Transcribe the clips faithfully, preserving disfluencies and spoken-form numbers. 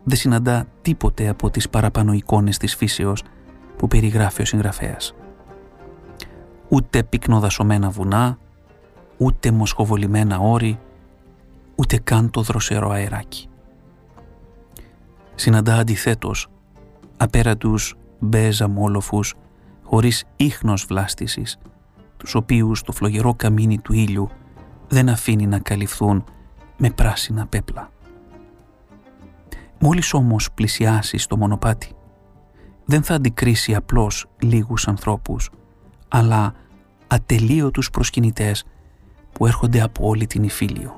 δεν συναντά τίποτε από τις παραπάνω εικόνες της φύσεως που περιγράφει ο συγγραφέας. Ούτε πυκνοδασωμένα βουνά, ούτε μοσχοβολημένα όρη, ούτε καν το δροσερό αεράκι. Συναντά αντιθέτως απέραντους μπέζ αμόλοφους χωρίς ίχνος βλάστησης, τους οποίους το φλογερό καμίνι του ήλιου δεν αφήνει να καλυφθούν με πράσινα πέπλα. Μόλις όμως πλησιάσει στο μονοπάτι, δεν θα αντικρίσει απλώς λίγους ανθρώπους, αλλά ατελείωτους προσκυνητές που έρχονται από όλη την Ιφίλιο.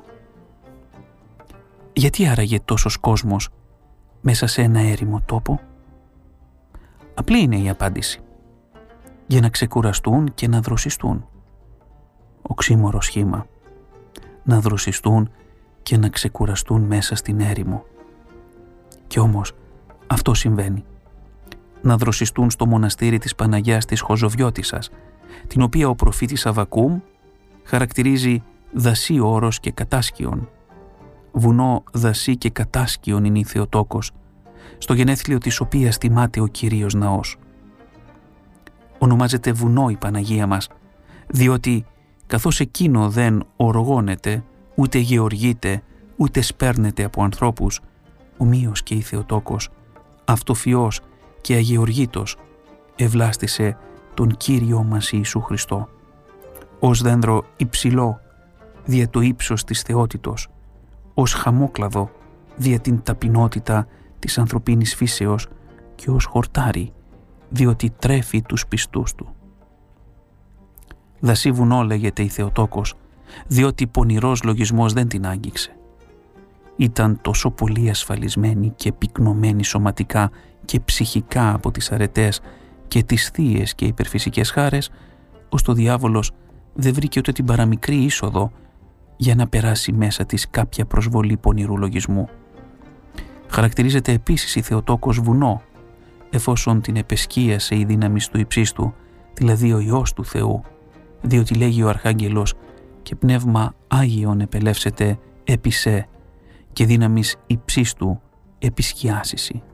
Γιατί άραγε τόσος κόσμος μέσα σε ένα έρημο τόπο? Απλή είναι η απάντηση. Για να ξεκουραστούν και να δροσιστούν. Οξύμορο σχήμα. Να δροσιστούν και να ξεκουραστούν μέσα στην έρημο. Κι όμως αυτό συμβαίνει. Να δροσιστούν στο μοναστήρι της Παναγιάς της Χοζοβιώτισσας, την οποία ο προφήτης Αββακούμ χαρακτηρίζει δασί όρος και κατάσκιον. Βουνό δασί και κατάσκιον είναι η Θεοτόκος, στο γενέθλιο της οποίας τιμάται ο Κυρίος Ναός. Ονομάζεται βουνό η Παναγία μας, διότι καθώς εκείνο δεν οργώνεται, ούτε γεωργείται, ούτε σπέρνεται από ανθρώπους, ομοίως και η Θεοτόκος, αυτοφιός και αγεωργήτως, ευλάστησε τον Κύριο μας Ιησού Χριστό, ως δένδρο υψηλό δια το ύψος της θεότητος, ως χαμόκλαδο δια την ταπεινότητα της ανθρωπίνης φύσεως και ως χορτάρι διότι τρέφει τους πιστούς του. Δασί βουνό λέγεται η Θεοτόκος, διότι πονηρός λογισμός δεν την άγγιξε. Ήταν τόσο πολύ ασφαλισμένη και πυκνωμένη σωματικά και ψυχικά από τις αρετές και τις θείες και υπερφυσικές χάρες, ώστε ο διάβολος δεν βρήκε ούτε την παραμικρή είσοδο για να περάσει μέσα της κάποια προσβολή πονηρού λογισμού. Χαρακτηρίζεται επίσης η Θεοτόκος βουνό, εφόσον την επεσκίασε η δύναμη του υψίστου, δηλαδή ο Υιός του Θεού, διότι λέγει ο Αρχάγγελος «και πνεύμα Άγιον επελεύσεται επί σε και δύναμις υψίστου επισκιάσιση».